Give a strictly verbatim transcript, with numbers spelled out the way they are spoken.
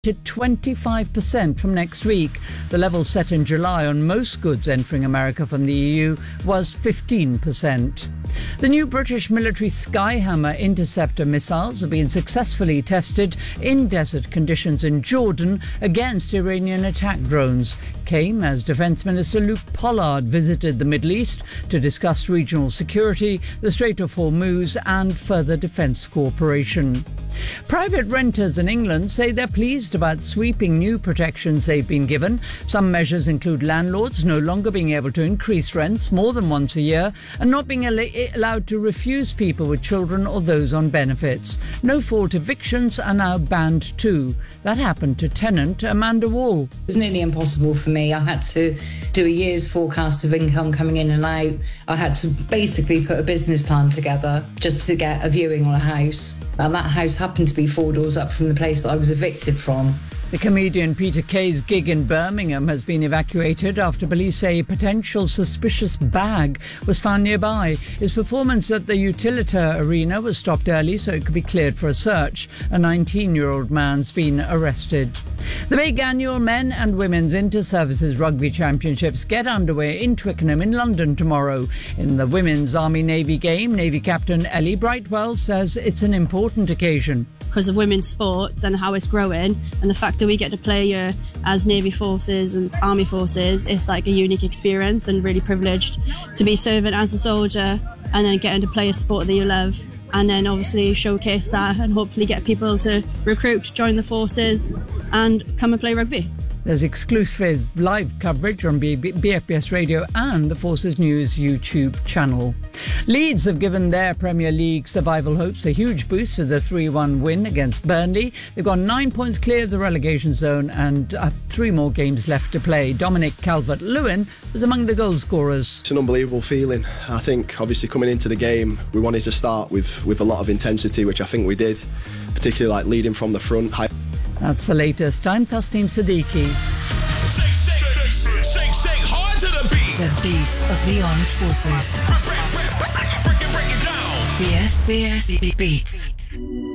to twenty-five percent from next week. The level set in July on most goods entering America from the E U was fifteen percent. The new British military Skyhammer interceptor missiles have been successfully tested in desert conditions in Jordan against Iranian attack drones. Came as Defence Minister Luke Pollard visited the Middle East to discuss regional security, the Strait of Hormuz and further defence cooperation. Private renters in England say they're pleased about sweeping new protections they've been given. Some measures include landlords no longer being able to increase rents more than once a year and not being al- allowed to refuse people with children or those on benefits. No-fault evictions are now banned too. That happened to tenant Amanda Wall. It was nearly impossible for me. I had to do a year's forecast of income coming in and out. I had to basically put a business plan together just to get a viewing on a house. And that house happened to be four doors up from the place that I was evicted from. The comedian Peter Kay's gig in Birmingham has been evacuated after police say a potential suspicious bag was found nearby. His performance at the Utilita Arena was stopped early so it could be cleared for a search. A nineteen-year-old man's been arrested. The big annual men and women's inter-services rugby championships get underway in Twickenham in London tomorrow. In the women's Army-Navy game, Navy captain Ellie Brightwell says it's an important occasion. Because of women's sports and how it's growing and the fact that we get to play here as Navy forces and Army forces, it's like a unique experience and really privileged to be serving as a soldier and then getting to play a sport that you love and then obviously showcase that and hopefully get people to recruit, join the forces and come and play rugby. There's exclusive live coverage on B F B S Radio and the Forces News YouTube channel. Leeds have given their Premier League survival hopes a huge boost with a three one win against Burnley. They've got nine points clear of the relegation zone and have three more games left to play. Dominic Calvert-Lewin was among the goal scorers. It's an unbelievable feeling. I think obviously coming into the game we wanted to start with, with a lot of intensity, which I think we did, particularly like leading from the front. That's the latest. I'm Tasneem Siddiqui. Shake, shake, shake, shake, shake hard to the beat. The beat of the armed forces. Break, break, break, break it down. The F B S Beats.